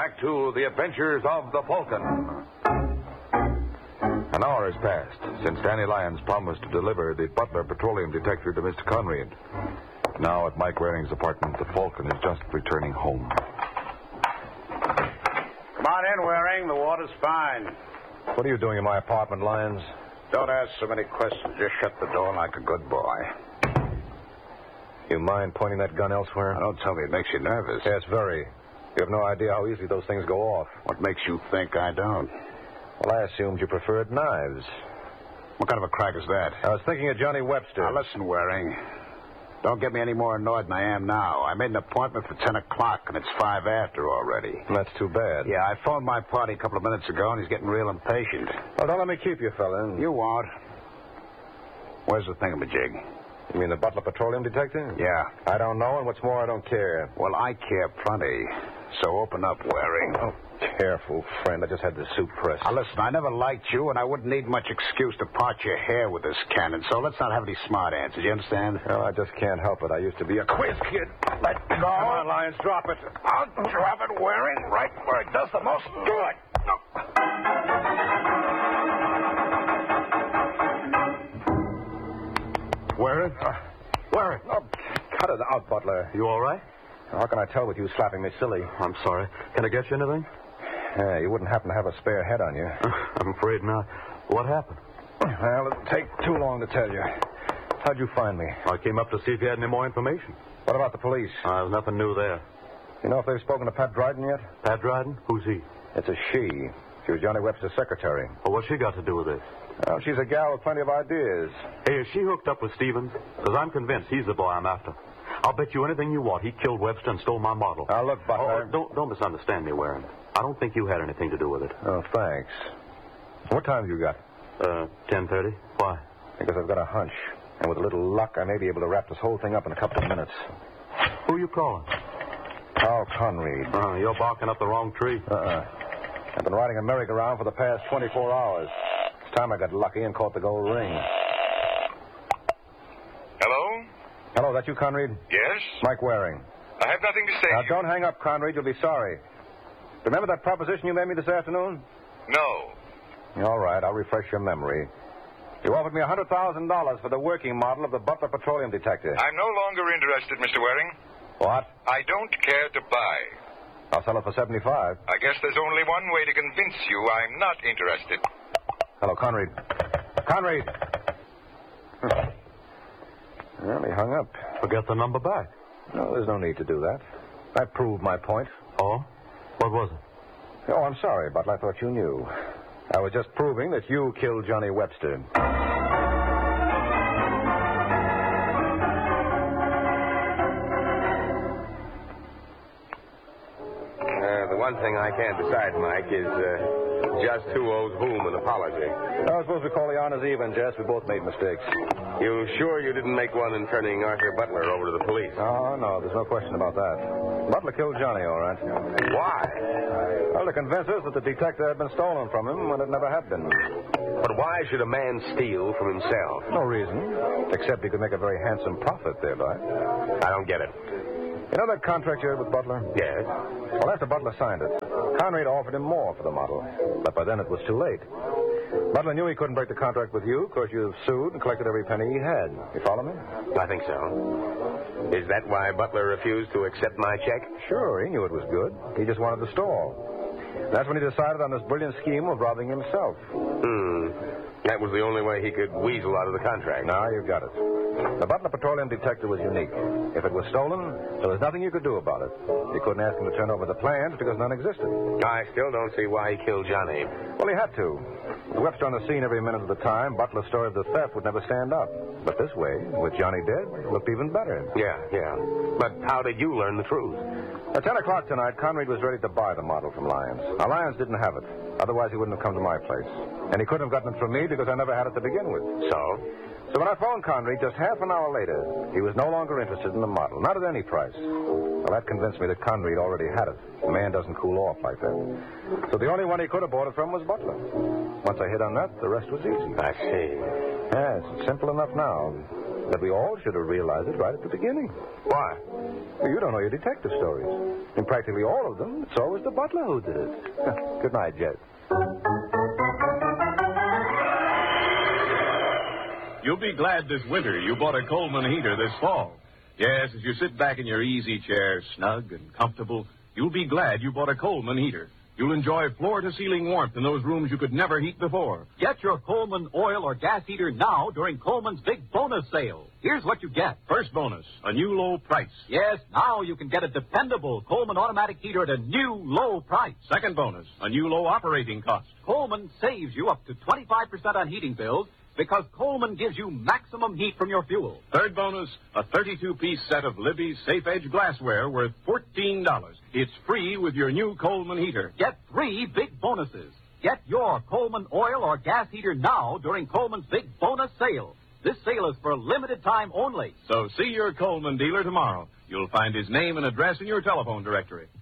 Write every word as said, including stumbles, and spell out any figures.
back to the adventures of the Falcon. An hour has passed since Danny Lyons promised to deliver the Butler petroleum detector to Mister Conrad. Now at Mike Waring's apartment, the Falcon is just returning home. Come on in, Waring. The water's fine. What are you doing in my apartment, Lyons? Don't ask so many questions. Just shut the door like a good boy. You mind pointing that gun elsewhere? Now, don't tell me it makes you nervous. Yes, very. You have no idea how easily those things go off. What makes you think I don't? Well, I assumed you preferred knives. What kind of a crack is that? I was thinking of Johnny Webster. Now, listen, Waring. Don't get me any more annoyed than I am now. I made an appointment for ten o'clock, and it's five after already. That's too bad. Yeah, I phoned my party a couple of minutes ago, and he's getting real impatient. Well, don't let me keep you, fella. You won't. Where's the thingamajig? You mean the Butler petroleum detector? Yeah. I don't know, and what's more, I don't care. Well, I care plenty. So open up, Waring. Oh, careful, friend. I just had the suit pressed. Now, listen, I never liked you, and I wouldn't need much excuse to part your hair with this cannon, so let's not have any smart answers. You understand? Well, I just can't help it. I used to be a quiz kid. Let go. Come on, Lyons, drop it. I'll drop it, Waring, right where it does the most good. Waring? Uh, Waring. Oh, cut it out, Butler. You all right? How can I tell with you slapping me silly? I'm sorry. Can I get you anything? Yeah, you wouldn't happen to have a spare head on you. I'm afraid not. What happened? Well, it'll take too long to tell you. How'd you find me? I came up to see if you had any more information. What about the police? Uh, there's nothing new there. You know if they've spoken to Pat Dryden yet? Pat Dryden? Who's he? It's a she. She was Johnny Webster's secretary. Well, what's she got to do with this? Well, she's a gal with plenty of ideas. Hey, is she hooked up with Stevens? Because I'm convinced he's the boy I'm after. I'll bet you anything you want he killed Webster and stole my model. Now, look, Butler. Oh, don't, don't misunderstand me, Waring. I don't think you had anything to do with it. Oh, thanks. What time have you got? Uh, ten thirty. Why? Because I've got a hunch. And with a little luck, I may be able to wrap this whole thing up in a couple of minutes. Who are you calling? Carl Conrad. Uh, you're barking up the wrong tree. Uh-uh. I've been riding a merry-go-round for the past twenty-four hours. It's time I got lucky and caught the gold ring. Hello? Hello, that you, Conrad? Yes? Mike Waring. I have nothing to say Now, to you. don't hang up, Conrad. You'll be sorry. Remember that proposition you made me this afternoon? No. All right, I'll refresh your memory. You offered me one hundred thousand dollars for the working model of the Butler petroleum detector. I'm no longer interested, Mister Waring. What? I don't care to buy. I'll sell it for seventy-five. I guess there's only one way to convince you I'm not interested. Hello, Conrad. Conrad! Well, he hung up. Forget the number back. No, there's no need to do that. I proved my point. Oh? What was it? Oh, I'm sorry, Butler. I thought you knew. I was just proving that you killed Johnny Webster. Uh, the one thing I can't decide, Mike, is uh, just who owes whom an apology. I suppose we call the honors even, Jess. We both made mistakes. You sure you didn't make one in turning Arthur Butler over to the police? Oh, no, there's no question about that. Butler killed Johnny, all right. Why? Well, to convince us that the detector had been stolen from him when it never had been. But why should a man steal from himself? No reason, except he could make a very handsome profit thereby. I don't get it. You know that contract you had with Butler? Yes? Well, after Butler signed it, Conrad offered him more for the model. But by then it was too late. Butler knew he couldn't break the contract with you because you've sued and collected every penny he had. You follow me? I think so. Is that why Butler refused to accept my check? Sure, he knew it was good. He just wanted the stall. That's when he decided on this brilliant scheme of robbing himself. Hmm. That was the only way he could weasel out of the contract. Now you got it. The Butler petroleum detector was unique. If it was stolen, there was nothing you could do about it. You couldn't ask him to turn over the plans because none existed. I still don't see why he killed Johnny. Well, he had to. With Webster on the scene every minute of the time, Butler's story of the theft would never stand up. But this way, with Johnny dead, it looked even better. Yeah, yeah. But how did you learn the truth? At ten o'clock tonight, Conrad was ready to buy the model from Lyons. Now, Lyons didn't have it. Otherwise, he wouldn't have come to my place. And he couldn't have gotten it from me because I never had it to begin with. So? So when I phoned Conrad just half an hour later, he was no longer interested in the model, not at any price. Well, that convinced me that Conrad already had it. A man doesn't cool off like that. So the only one he could have bought it from was Butler. Once I hit on that, the rest was easy. I see. Yes, it's simple enough now. That we all should have realized it right at the beginning. Why? Well, you don't know your detective stories. In practically all of them, it's always the butler who did it. Good night, Jed. You'll be glad this winter you bought a Coleman heater this fall. Yes, as you sit back in your easy chair, snug and comfortable, you'll be glad you bought a Coleman heater. You'll enjoy floor-to-ceiling warmth in those rooms you could never heat before. Get your Coleman oil or gas heater now during Coleman's big bonus sale. Here's what you get. First bonus, a new low price. Yes, now you can get a dependable Coleman automatic heater at a new low price. Second bonus, a new low operating cost. Coleman saves you up to twenty-five percent on heating bills because Coleman gives you maximum heat from your fuel. Third bonus, a thirty-two piece set of Libby's Safe Edge glassware worth fourteen dollars. It's free with your new Coleman heater. Get three big bonuses. Get your Coleman oil or gas heater now during Coleman's big bonus sale. This sale is for a limited time only. So see your Coleman dealer tomorrow. You'll find his name and address in your telephone directory.